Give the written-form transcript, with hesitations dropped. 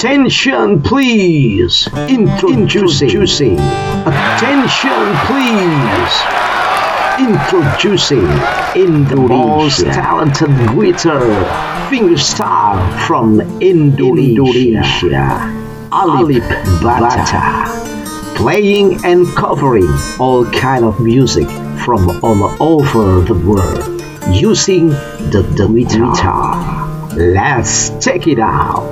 Attention please. Introducing. Attention please. Introducing the most talented guitar fingerstyle from Indonesia, Alip Bata, playing and covering all kind of music from all over the world using the guitar. Let's check it out.